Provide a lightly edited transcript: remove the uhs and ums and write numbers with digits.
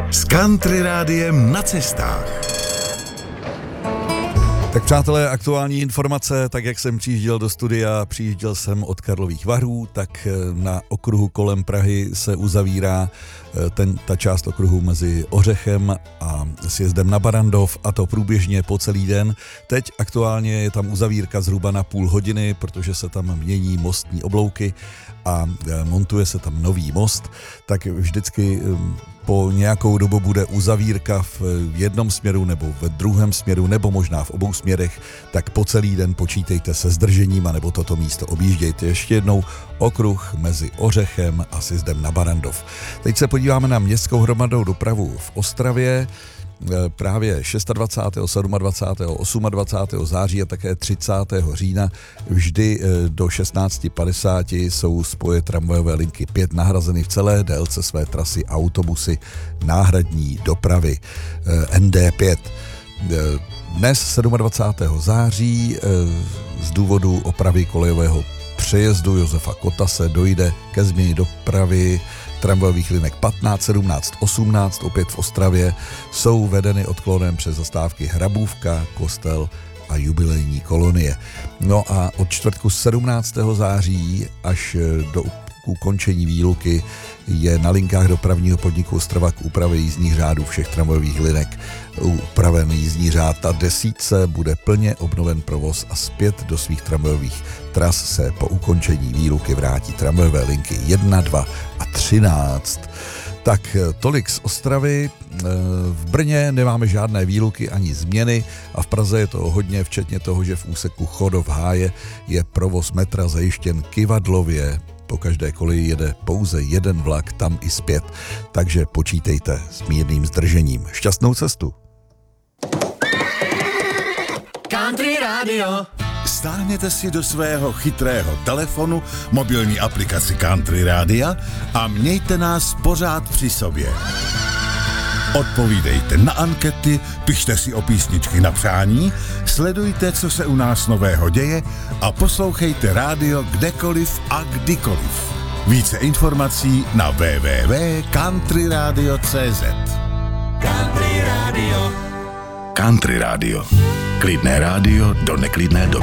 S Country Rádiem na cestách. Tak přátelé, aktuální informace, tak jak jsem přijížděl do studia, přijížděl jsem od Karlových Varů, tak na okruhu kolem Prahy se uzavírá ta část okruhu mezi Ořechem a sjezdem na Barrandov, a to průběžně po celý den. Teď aktuálně je tam uzavírka zhruba na půl hodiny, protože se tam mění mostní oblouky a montuje se tam nový most, tak vždycky po nějakou dobu bude uzavírka v jednom směru nebo ve druhém směru, nebo možná v obou směrech, tak po celý den počítejte se zdržením, anebo toto místo objíždějte. Ještě jednou okruh mezi Ořechem a sjezdem na Barrandov. Teď se podíváme na městskou hromadnou dopravu v Ostravě. Právě 26., 27., 28. září a také 30. října vždy do 16:50 jsou spoje tramvajové linky 5 nahrazeny v celé délce své trasy autobusy náhradní dopravy ND5. Dnes 27. září z důvodu opravy kolejového přejezdu Josefa Kotase dojde ke změně dopravy tramvajových linek 15, 17, 18, opět v Ostravě, jsou vedeny odklonem přes zastávky Hrabůvka, Kostel a Jubilejní kolonie. No a od čtvrtku 17. září až do ukončení výluky je na linkách dopravního podniku Ostrava k úpravě jízdních řádů všech tramvajových linek upraven jízdní řád a 10 bude plně obnoven provoz a zpět do svých tramvajových tras se po ukončení výluky vrátí tramvajové linky 1, 2 a 13. Tak tolik z Ostravy. V Brně nemáme žádné výluky ani změny a v Praze je toho hodně, včetně toho, že v úseku Chodov Háje je provoz metra zajištěn kyvadlově. Po každé koleji jede pouze jeden vlak tam i zpět, takže počítejte s mírným zdržením. Šťastnou cestu! Country Radio. Stáhněte si do svého chytrého telefonu mobilní aplikaci Country Rádia a mějte nás pořád při sobě. Odpovídejte na ankety, pište si o písničky na přání, sledujte, co se u nás nového děje a poslouchejte rádio kdekoliv a kdykoliv. Více informací na www.countryradio.cz. Country Radio. Country Radio. Klidné rádio do neklidné doby.